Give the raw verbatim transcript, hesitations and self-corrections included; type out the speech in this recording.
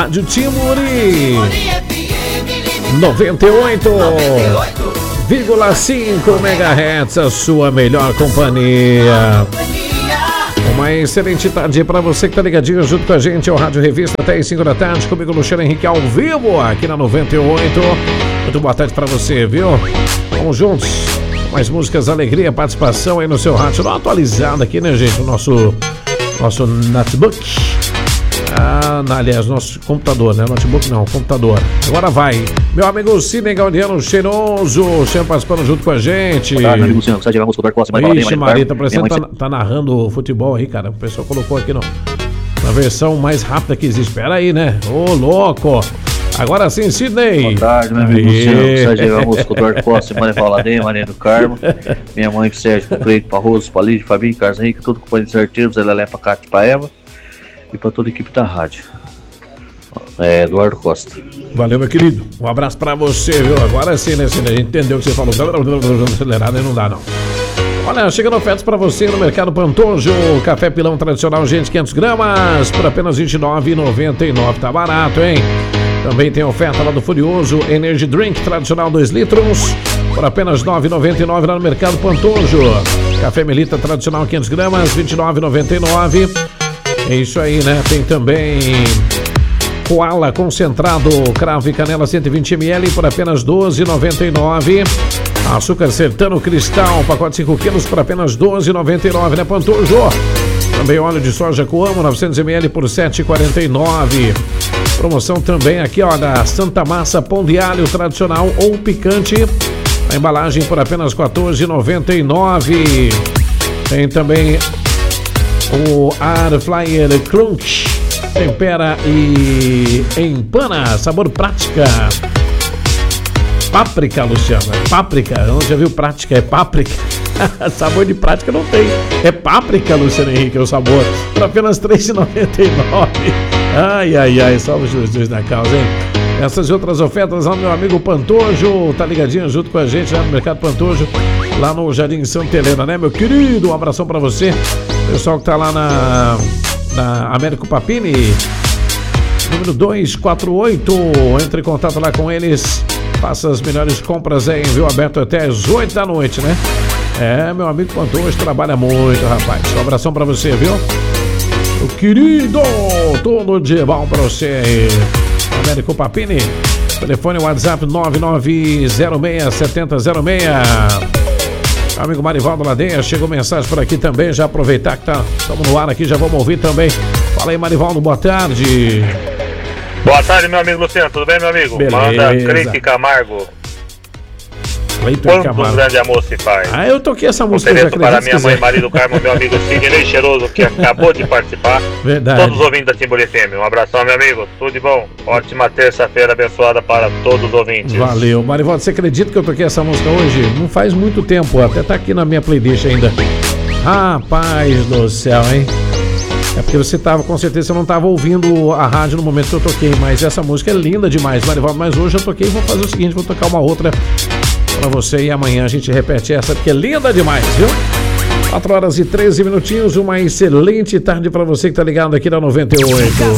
Rádio Timuri noventa e oito vírgula cinco megahertz, a sua melhor companhia. Uma excelente tarde para você que tá ligadinho junto com a gente ao Rádio Revista até as cinco da tarde, comigo Luciano Henrique ao vivo aqui na noventa e oito. Muito boa tarde para você, viu? Vamos juntos, mais músicas, alegria, participação aí no seu rádio. Dá uma atualizada aqui, né, gente? O nosso, nosso notebook. Ah, aliás, nosso computador, né? Notebook não, computador. Agora vai. Meu amigo Cine Gaudiano Cheiroso, sempre participando junto com a gente. Boa tarde, amigo Luciano. Você já vai mostrar o próximo. Ixi, Maria, tá parecendo que tá, tá narrando futebol aí, cara. O pessoal colocou aqui no, na versão mais rápida que existe. Espera aí, né? Ô, louco. Agora sim, Sidney. Boa tarde, meu amigo Luciano. Você já vai mostrar o Eduardo Costa, Maria Pauladeia, Maria do Carmo. Minha mãe, Sérgio, com Cleide, Parroso, Palídio, Fabinho, Carlos Henrique, todo companheiro de arteiros, ela leva pra Cátia e pra Eva. E para toda a equipe da rádio. É, Eduardo Costa. Valeu, meu querido. Um abraço para você, viu? Agora sim, né, Cine? A gente entendeu o que você falou. Acelerado aí não dá, não. Olha, chegando ofertas para você no Mercado Pantojo. Café Pilão tradicional, gente, quinhentas gramas por apenas vinte e nove reais e noventa e nove centavos. Tá barato, hein? Também tem oferta lá do Furioso Energy Drink tradicional dois litros por apenas nove reais e noventa e nove centavos lá no Mercado Pantojo. Café Melita tradicional quinhentas gramas, vinte e nove reais e noventa e nove centavos. É isso aí, né? Tem também Koala concentrado, cravo e canela cento e vinte mililitros por apenas doze reais e noventa e nove centavos. Açúcar Sertano Cristal, pacote cinco quilos por apenas doze reais e noventa e nove centavos, né, Pantojo? Também óleo de soja Coamo, novecentos mililitros por sete reais e quarenta e nove centavos. Promoção também aqui, ó, da Santa Massa Pão de Alho tradicional ou picante. A embalagem por apenas quatorze reais e noventa e nove centavos. Tem também o Air Fryer Crunch, tempera e empana, sabor prática. Páprica, Luciano, é páprica, eu não já viu prática, é páprica. Sabor de prática não tem, é páprica, Luciano Henrique, é o sabor, por apenas três reais e noventa e nove centavos. Ai, ai, ai, salve Jesus na causa, hein? Essas e outras ofertas lá, meu amigo Pantojo, tá ligadinho junto com a gente lá no Mercado Pantojo, lá no Jardim Santa Helena, né, meu querido? Um abração pra você, pessoal que tá lá na, na Américo Papini, número dois quatro oito, entre em contato lá com eles, faça as melhores compras aí, viu? Aberto até as oito da noite, né? É, meu amigo Pantojo trabalha muito, rapaz. Um abração pra você, viu? Meu querido, todo dia bom pra você aí. Américo Papini, telefone WhatsApp nove nove zero seis sete zero zero seis. Amigo Marivaldo Ladeia, chegou mensagem por aqui também, já aproveitar que tá, estamos no ar aqui, já vamos ouvir também. Fala aí, Marivaldo, boa tarde. Boa tarde, meu amigo Luciano, tudo bem, meu amigo? Beleza. Manda Cleite Camargo. Quanto um grande amor se faz. Ah, eu toquei essa música. Um já para minha mãe, Maria do Carmo, meu amigo Sidney Cheiroso, que acabou de participar. Verdade. Todos os ouvintes da Timbu F M. Um abração, meu amigo. Tudo de bom. Ótima terça-feira abençoada para todos os ouvintes. Valeu. Marivaldo, você acredita que eu toquei essa música hoje? Não faz muito tempo, até tá aqui na minha playlist ainda. Rapaz do céu, hein? É porque você tava, com certeza você não tava ouvindo a rádio no momento que eu toquei, mas essa música é linda demais, Marivaldo. Mas hoje eu toquei e vou fazer o seguinte, vou tocar uma outra pra você e amanhã a gente repete essa, porque é linda demais, viu? quatro horas e treze minutinhos, uma excelente tarde pra você que tá ligado aqui na noventa e oito.